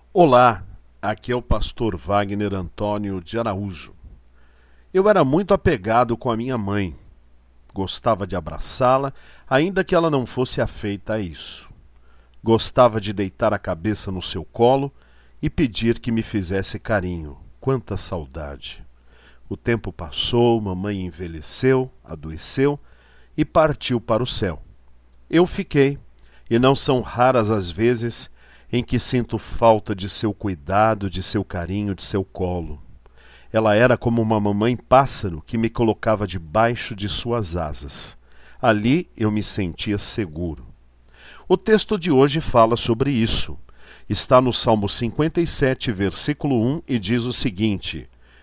Olá, aqui é o pastor Wagner Antônio de Araújo. Eu era muito apegado com a minha mãe. Gostava de abraçá-la, ainda que ela não fosse afeita a isso. Gostava de deitar a cabeça no seu colo e pedir que me fizesse carinho. Quanta saudade! O tempo passou, mamãe envelheceu, adoeceu e partiu para o céu. Eu fiquei, e não são raras as vezes em que sinto falta de seu cuidado, de seu carinho, de seu colo. Ela era como uma mamãe pássaro que me colocava debaixo de suas asas. Ali eu me sentia seguro. O texto de hoje fala sobre isso. Está no Salmo 57, versículo 1, e diz o seguinte: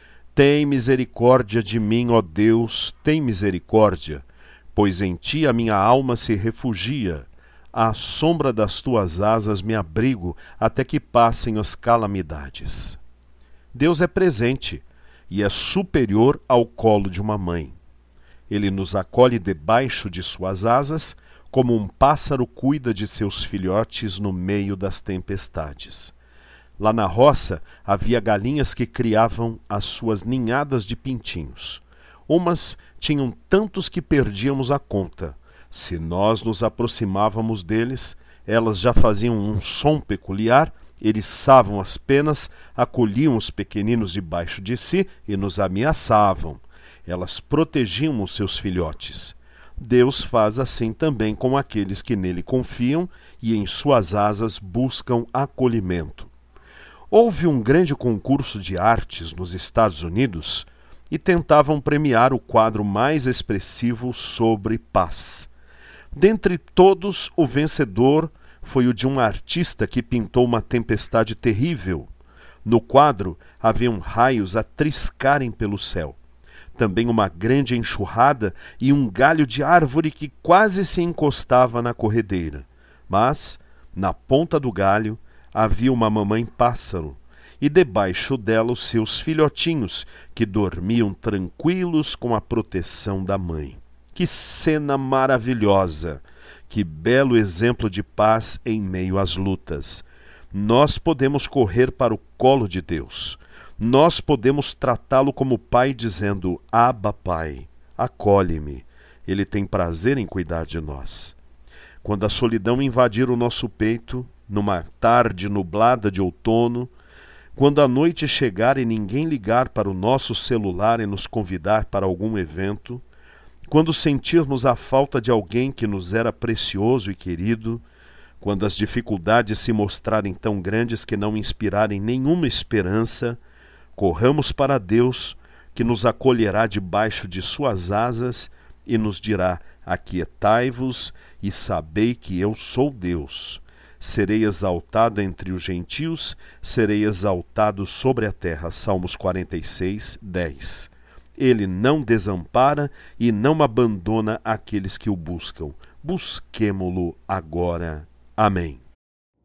Tem misericórdia de mim, ó Deus, tem misericórdia, pois em ti a minha alma se refugia. À sombra das tuas asas me abrigo até que passem as calamidades. Deus é presente e é superior ao colo de uma mãe. Ele nos acolhe debaixo de suas asas, como um pássaro cuida de seus filhotes no meio das tempestades. Lá na roça havia galinhas que criavam as suas ninhadas de pintinhos. Umas tinham tantos que perdíamos a conta. Se nós nos aproximávamos deles, elas já faziam um som peculiar, eriçavam as penas, acolhiam os pequeninos debaixo de si e nos ameaçavam. Elas protegiam os seus filhotes. Deus faz assim também com aqueles que nele confiam e em suas asas buscam acolhimento. Houve um grande concurso de artes nos Estados Unidos e tentavam premiar o quadro mais expressivo sobre paz. Dentre todos, o vencedor foi o de um artista que pintou uma tempestade terrível. No quadro, haviam raios a triscarem pelo céu. Também uma grande enxurrada e um galho de árvore que quase se encostava na corredeira. Mas, na ponta do galho, havia uma mamãe pássaro, e debaixo dela os seus filhotinhos, que dormiam tranquilos com a proteção da mãe. Que cena maravilhosa! Que belo exemplo de paz em meio às lutas! Nós podemos correr para o colo de Deus. Nós podemos tratá-lo como pai, dizendo: Abba, Pai, acolhe-me. Ele tem prazer em cuidar de nós. Quando a solidão invadir o nosso peito, numa tarde nublada de outono, quando a noite chegar e ninguém ligar para o nosso celular e nos convidar para algum evento, quando sentirmos a falta de alguém que nos era precioso e querido, quando as dificuldades se mostrarem tão grandes que não inspirarem nenhuma esperança, corramos para Deus, que nos acolherá debaixo de suas asas e nos dirá: aquietai-vos e sabei que eu sou Deus. Serei exaltado entre os gentios, serei exaltado sobre a terra. Salmos 46, 10. Ele não desampara e não abandona aqueles que o buscam. Busquemo-lo agora. Amém.